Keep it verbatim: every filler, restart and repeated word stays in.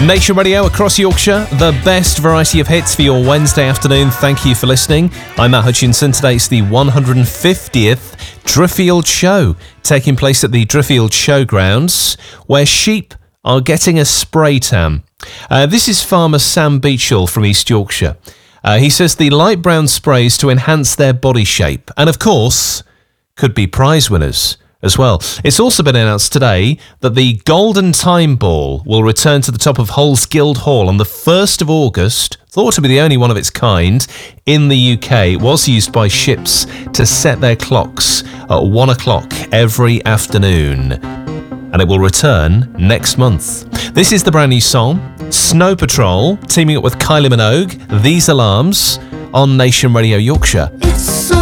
Nation Radio across Yorkshire, the best variety of hits for your Wednesday afternoon. Thank you for listening. I'm Matt Hutchinson. Today it's the one hundred fiftieth Driffield Show, taking place at the Driffield Showgrounds, where sheep are getting a spray tan. Uh, this is farmer Sam Beechall from East Yorkshire. Uh, he says the light brown sprays to enhance their body shape, and of course, could be prize winners as well. It's also been announced today that the Golden Time Ball will return to the top of Hull's Guildhall on the first of August, thought to be the only one of its kind in the U K. It was used by ships to set their clocks at one o'clock every afternoon, and it will return next month. This is the brand new song, Snow Patrol, teaming up with Kylie Minogue, These Alarms, on Nation Radio Yorkshire.